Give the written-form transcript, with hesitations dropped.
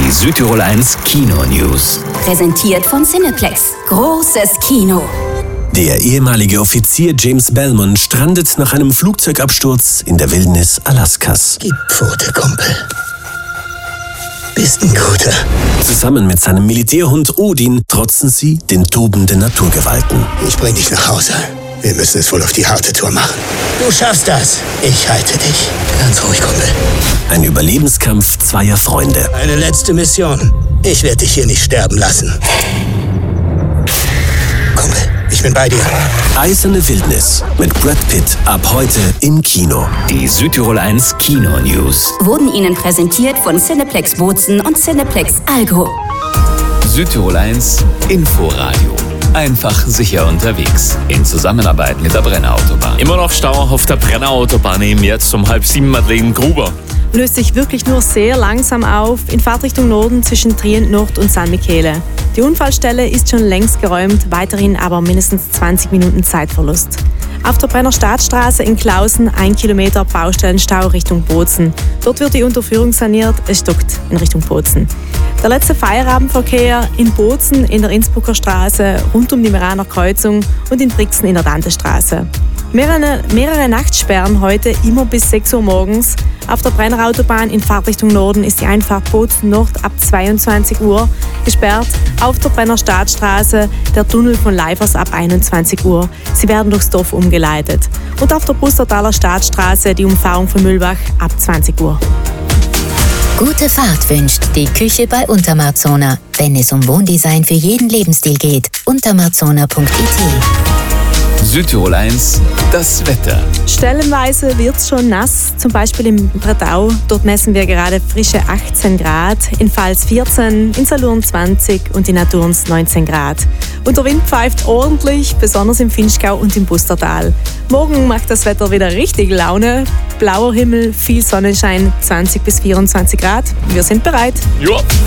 Die Südtirol 1 Kino-News. Präsentiert von Cineplex. Großes Kino. Der ehemalige Offizier James Belmont strandet nach einem Flugzeugabsturz in der Wildnis Alaskas. Gib Pfote, Kumpel. Bist ein Guter. Zusammen mit seinem Militärhund Odin trotzen sie den tobenden Naturgewalten. Ich bring dich nach Hause. Wir müssen es wohl auf die harte Tour machen. Du schaffst das. Ich halte dich. Ganz ruhig, Kumpel. Ein Überlebenskampf zweier Freunde. Eine letzte Mission. Ich werde dich hier nicht sterben lassen. Kumpel, ich bin bei dir. Eiserne Wildnis mit Brad Pitt ab heute im Kino. Die Südtirol 1 Kino-News. Wurden Ihnen präsentiert von Cineplex Bozen und Cineplex Algo. Südtirol 1 Inforadio. Einfach sicher unterwegs. In Zusammenarbeit mit der Brenner Autobahn. Immer noch Stau auf der Brenner Autobahn, eben jetzt um 6:30 Madeleine Gruber. Löst sich wirklich nur sehr langsam auf in Fahrtrichtung Norden zwischen Trient Nord und San Michele. Die Unfallstelle ist schon längst geräumt, weiterhin aber mindestens 20 Minuten Zeitverlust. Auf der Brenner Staatsstraße in Klausen 1 Kilometer Baustellenstau Richtung Bozen. Dort wird die Unterführung saniert, es stockt in Richtung Bozen. Der letzte Feierabendverkehr in Bozen in der Innsbrucker Straße, rund um die Meraner Kreuzung und in Brixen in der Dantestraße. Mehrere Nachtsperren heute, immer bis 6 Uhr morgens. Auf der Brenner Autobahn in Fahrtrichtung Norden ist die Einfahrt Bozen Nord ab 22 Uhr gesperrt. Auf der Brenner Staatsstraße der Tunnel von Leifers ab 21 Uhr. Sie werden durchs Dorf umgeleitet. Und auf der Bustertaler Staatsstraße die Umfahrung von Mühlbach ab 20 Uhr. Gute Fahrt wünscht die Küche bei Untermarzona. Wenn es um Wohndesign für jeden Lebensstil geht, untermarzona.it. Südtirol 1 das Wetter. Stellenweise wird es schon nass, zum Beispiel im Bretau. Dort messen wir gerade frische 18 Grad, in Pfalz 14, in Salurn 20 und in Naturns 19 Grad. Und der Wind pfeift ordentlich, besonders im Vinschgau und im Bustertal. Morgen macht das Wetter wieder richtig Laune. Blauer Himmel, viel Sonnenschein, 20 bis 24 Grad. Wir sind bereit. Ja.